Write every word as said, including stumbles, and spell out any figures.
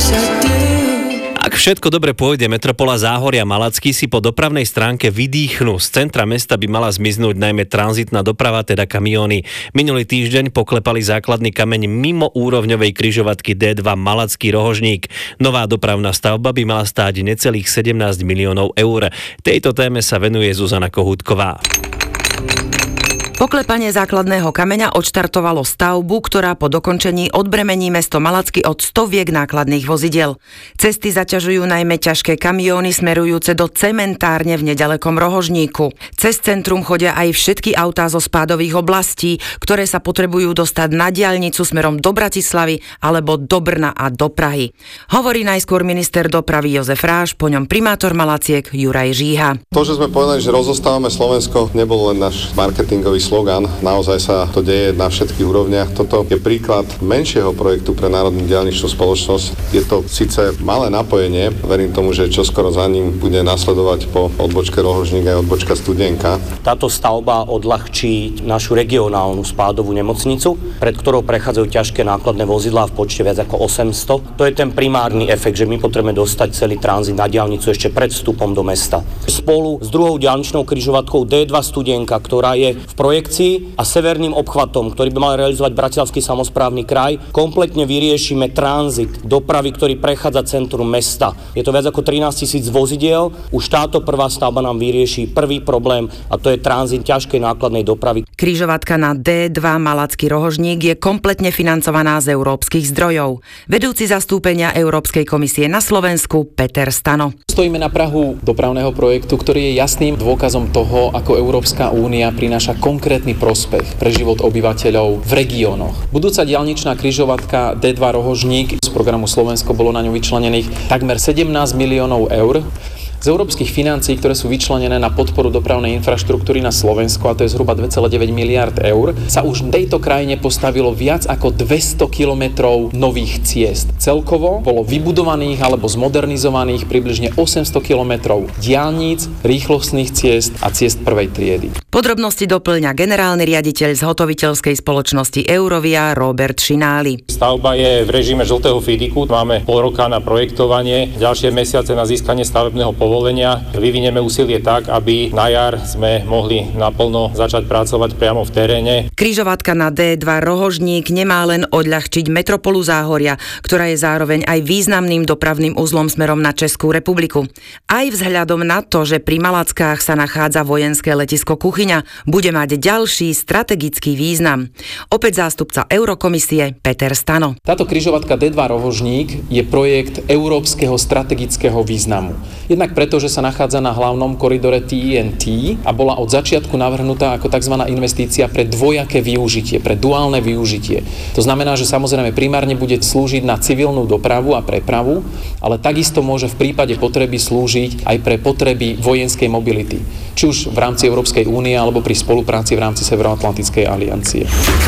Ak všetko dobre pôjde, metropola Záhoria Malacký si po dopravnej stránke vydýchnu. Z centra mesta by mala zmiznúť najmä tranzitná doprava, teda kamióny. Minulý týždeň poklepali základný kameň mimo úrovňovej križovatky dé dva Malacký Rohožník. Nová dopravná stavba by mala stáť necelých sedemnásť miliónov eur. Tejto téme sa venuje Zuzana Kohútková. Poklepanie základného kameňa odštartovalo stavbu, ktorá po dokončení odbremení mesto Malacky od stoviek nákladných vozidiel. Cesty zaťažujú najmä ťažké kamióny smerujúce do cementárne v nedalekom Rohožníku. Cez centrum chodia aj všetky autá zo spádových oblastí, ktoré sa potrebujú dostať na diaľnicu smerom do Bratislavy alebo do Brna a do Prahy. Hovorí najskôr minister dopravy Jozef Ráš, po ňom primátor Malaciek Juraj Žíha. To, že sme povedali, že rozostávame Slovensko, nebol len náš marketingový slogan, naozaj sa to deje na všetkých úrovniach. Toto je príklad menšieho projektu pre Národnú diaľničnú spoločnosť. Je to síce malé napojenie, verím tomu, že čoskoro za ním bude nasledovať po odbočke Rohožník aj odbočka Studienka. Táto stavba odľahčí našu regionálnu spádovú nemocnicu, pred ktorou prechádzajú ťažké nákladné vozidlá v počte viac ako osemsto. To je ten primárny efekt, že my potrebujeme dostať celý tranzit na diaľnicu ešte pred vstupom do mesta. Spolu s druhou diaľničnou križovatkou dé dva Studienka, ktorá je v projekte a severným obchvatom, ktorý by mal realizovať Bratislavský samosprávny kraj, kompletne vyriešime tranzit dopravy, ktorý prechádza centrum mesta. Je to viac ako trinásť tisíc vozidiel. Už táto prvá stavba nám vyrieši prvý problém, a to je tranzit ťažkej nákladnej dopravy. Križovatka na dé dva Malacký Rohožník je kompletne financovaná z európskych zdrojov. Vedúci zastúpenia Európskej komisie na Slovensku Peter Stano. Stojíme na prahu dopravného projektu, ktorý je jasným dôkazom toho, ako Európska únia prináša konkrétny prospech pre život obyvateľov v regiónoch. Budúca diaľničná križovatka dé dva Rohožník, z programu Slovensko bolo na ňu vyčlenených takmer sedemnásť miliónov eur. Z európskych financií, ktoré sú vyčlenené na podporu dopravnej infraštruktúry na Slovensku, a to je zhruba dva celé deväť miliárd eur, sa už v tejto krajine postavilo viac ako dvesto kilometrov nových ciest. Celkovo bolo vybudovaných alebo zmodernizovaných približne osemsto kilometrov diaľnic, rýchlostných ciest a ciest prvej triedy. Podrobnosti doplňa generálny riaditeľ zhotoviteľskej spoločnosti Eurovia Robert Šináli. Stavba je v režime žltého fidiku, máme pol roka na projektovanie, ďalšie mesiace na získanie stavebného povolenia. Vyvinieme úsilie tak, aby na jar sme mohli naplno začať pracovať priamo v teréne. Križovatka na dé dva Rohožník nemá len odľahčiť metropolu Záhoria, ktorá je zároveň aj významným dopravným uzlom smerom na Českú republiku. Aj vzhľadom na to, že pri Malackách sa nachádza vojenské letisko Kuchyňa, bude mať ďalší strategický význam. Opäť zástupca Eurokomisie Peter Stano. Táto križovatka dé dva Rohožník je projekt európskeho strategického významu. Jednak preto, že sa nachádza na hlavnom koridore té en té a bola od začiatku navrhnutá ako tzv. Investícia pre dvojaké využitie, pre duálne využitie. To znamená, že samozrejme primárne bude slúžiť na civilnú dopravu a prepravu, ale takisto môže v prípade potreby slúžiť aj pre potreby vojenskej mobility, či už v rámci Európskej únie alebo pri spolupráci v rámci Severoatlantickej aliancie.